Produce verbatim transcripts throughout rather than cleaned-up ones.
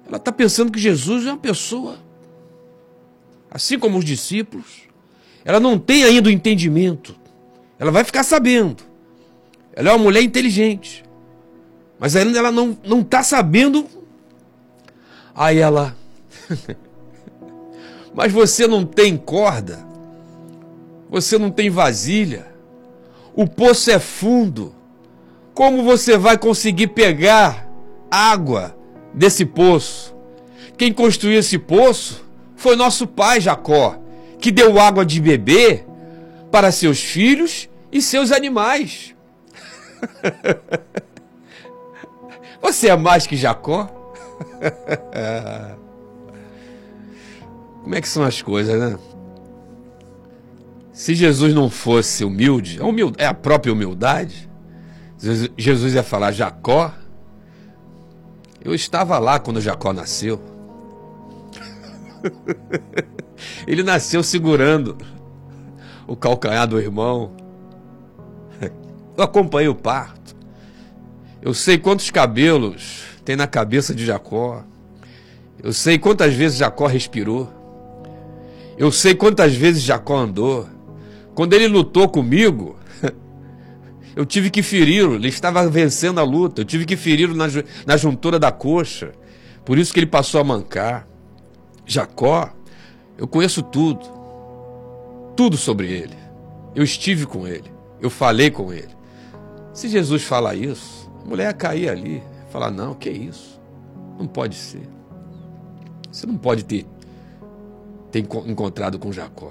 Ela está pensando que Jesus é uma pessoa, assim como os discípulos. Ela não tem ainda o entendimento. Ela vai ficar sabendo. Ela é uma mulher inteligente. Mas ainda ela não não está sabendo. Aí ela... Mas você não tem corda? Você não tem vasilha? O poço é fundo. Como você vai conseguir pegar água desse poço? Quem construiu esse poço foi nosso pai Jacó, que deu água de beber para seus filhos e seus animais. Você é mais que Jacó? Como é que são as coisas, né? Se Jesus não fosse humilde, é a própria humildade, Jesus ia falar: Jacó, eu estava lá quando Jacó nasceu. Ele nasceu segurando o calcanhar do irmão. Eu acompanhei o parto. Eu sei quantos cabelos tem na cabeça de Jacó. Eu sei quantas vezes Jacó respirou. Eu sei quantas vezes Jacó andou. Quando ele lutou comigo, eu tive que feri-lo. Ele estava vencendo a luta. Eu tive que feri-lo na, na juntura da coxa. Por isso que ele passou a mancar. Jacó, eu conheço tudo. Tudo sobre ele. Eu estive com ele. Eu falei com ele. Se Jesus falar isso, a mulher ia cair ali. Falar: não, que isso? Não pode ser. Você não pode ter, ter encontrado com Jacó.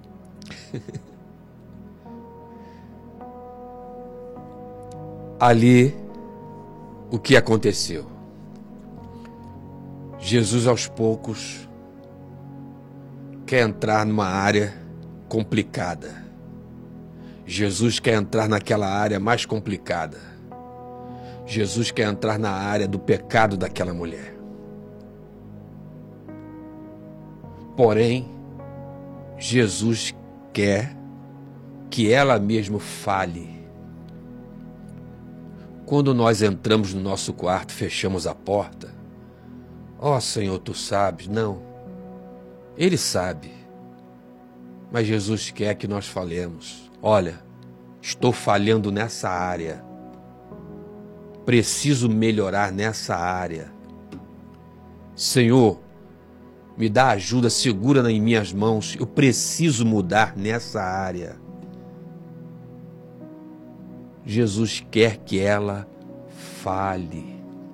Ali, o que aconteceu? Jesus, aos poucos, quer entrar numa área complicada. Jesus quer entrar naquela área mais complicada. Jesus quer entrar na área do pecado daquela mulher. Porém, Jesus quer que ela mesma fale. Quando nós entramos no nosso quarto, fechamos a porta. Ó oh, Senhor, tu sabes. Não. Ele sabe. Mas Jesus quer que nós falemos. Olha, estou falhando nessa área. Preciso melhorar nessa área. Senhor, me dá ajuda, segura em minhas mãos. Eu preciso mudar nessa área. Jesus quer que ela fale.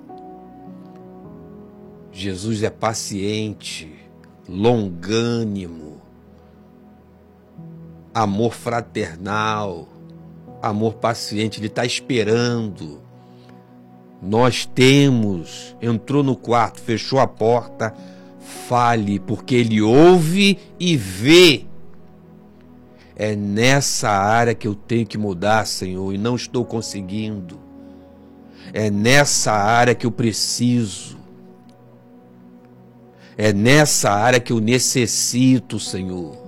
Jesus é paciente, longânimo, amor fraternal, amor paciente. Ele está esperando. Nós temos. Entrou no quarto, fechou a porta. Fale, porque ele ouve e vê. É nessa área que eu tenho que mudar, Senhor, e não estou conseguindo. É nessa área que eu preciso. É nessa área que eu necessito, Senhor.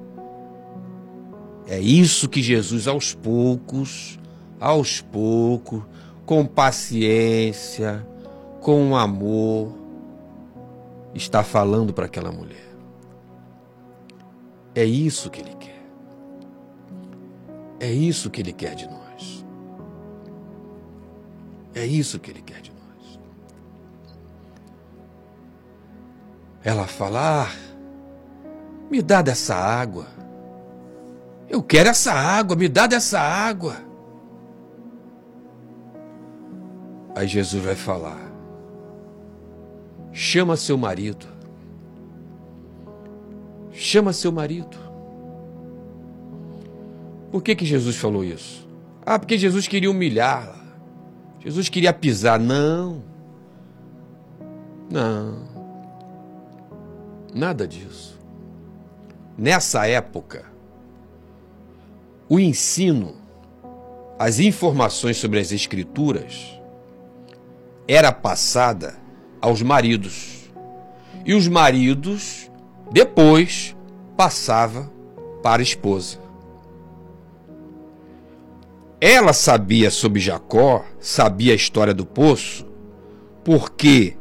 É isso que Jesus, aos poucos, aos poucos, com paciência, com amor, está falando para aquela mulher. É isso que Ele quer. É isso que Ele quer de nós. É isso que Ele quer de nós. Ela fala: ah, me dá dessa água. Eu quero essa água, me dá dessa água. Aí Jesus vai falar: chama seu marido. Chama seu marido. Por que que Jesus falou isso? Ah, porque Jesus queria humilhá-la. Jesus queria pisar. Não. Não. Nada disso. Nessa época, o ensino, as informações sobre as Escrituras era passada aos maridos. E os maridos, depois, passava para a esposa. Ela sabia sobre Jacó, sabia a história do poço, porque